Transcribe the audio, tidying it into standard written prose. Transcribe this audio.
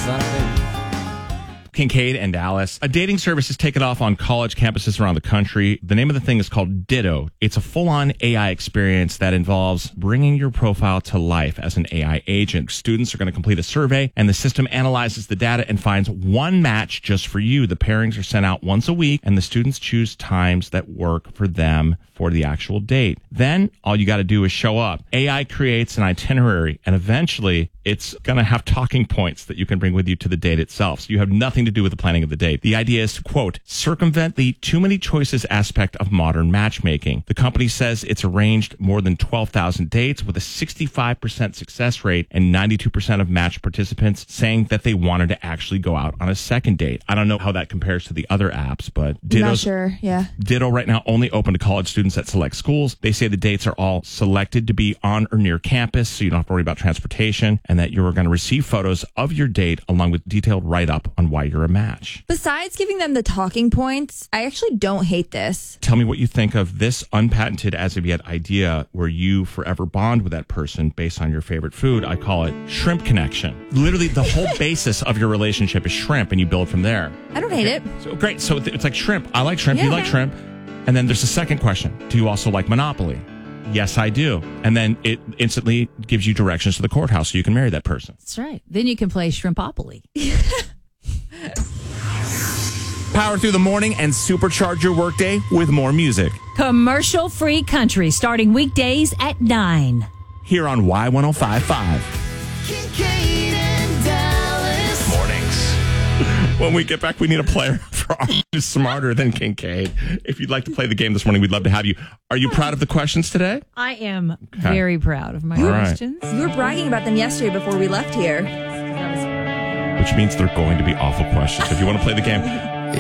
Kincaid and Dallas. A dating service has taken off on college campuses around the country. The name of the thing is called Ditto. It's a full-on AI experience that involves bringing your profile to life as an AI agent. Students are going to complete a survey, and the system analyzes the data and finds one match just for you. The pairings are sent out once a week, and the students choose times that work for them for the actual date. Then all you got to do is show up. AI creates an itinerary, and eventually it's going to have talking points that you can bring with you to the date itself. So you have nothing to do with the planning of the date. The idea is to, quote, circumvent the too many choices aspect of modern matchmaking. The company says it's arranged more than 12,000 dates with a 65% success rate and 92% of match participants saying that they wanted to actually go out on a second date. I don't know how that compares to the other apps, but Not sure, yeah. Ditto right now only open to college students at select schools. They say the dates are all selected to be on or near campus, so you don't have to worry about transportation, and that you're going to receive photos of your date along with detailed write-up on why you're a match. Besides giving them the talking points, I actually don't hate this. Tell me what you think of this unpatented as of yet idea where you forever bond with that person based on your favorite food. I call it shrimp connection. Literally, the whole basis of your relationship is shrimp, and you build from there. I don't hate it. So great. So it's like shrimp. I like shrimp. Yeah. You like shrimp. And then there's a second question. Do you also like Monopoly? Yes, I do. And then it instantly gives you directions to the courthouse so you can marry that person. That's right. Then you can play Shrimpopoly. Power through the morning and supercharge your workday with more music. Commercial-free country starting weekdays at 9. Here on Y105.5. Kincaid and Dallas. Mornings. When we get back, we need a player for who's smarter than Kincaid. If you'd like to play the game this morning, we'd love to have you. Are you proud of the questions today? I am very proud of my All right. questions. You were bragging about them yesterday before we left here. Which means they're going to be awful questions. If you want to play the game,